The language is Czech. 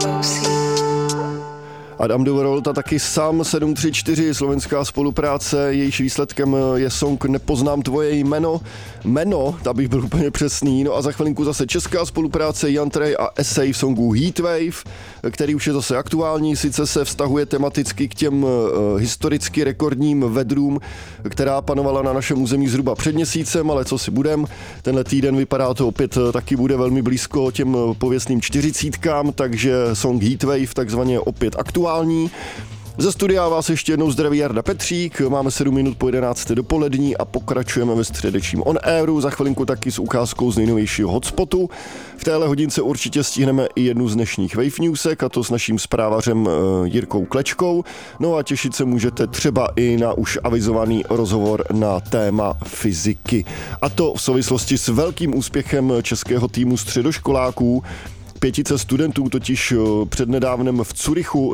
Adam Duvorolt a taky sám 734, slovenská spolupráce, jejíž výsledkem je song Nepoznám tvoje jméno, abych byl úplně přesný. No a za chvilinku zase česká spolupráce Jan Trej a Essay v songu Heatwave, který už je zase aktuální, sice se vztahuje tematicky k těm historicky rekordním vedrům, která panovala na našem území zhruba před měsícem, ale co si budem, tenhle týden vypadá to opět taky bude velmi blízko těm pověstným 40, takže song Heatwave takzvaně opět aktuální. Ze studia vás ještě jednou zdraví Jarda Petřík, máme 7 minut po 11. dopolední a pokračujeme ve středečním on airu, za chvilinku taky s ukázkou z nejnovějšího hotspotu. V téhle hodince určitě stihneme i jednu z dnešních Wave Newsek, a to s naším zprávařem Jirkou Klečkou. No a těšit se můžete třeba i na už avizovaný rozhovor na téma fyziky. A to v souvislosti s velkým úspěchem českého týmu středoškoláků. 5 studentů totiž přednedávnem v Curychu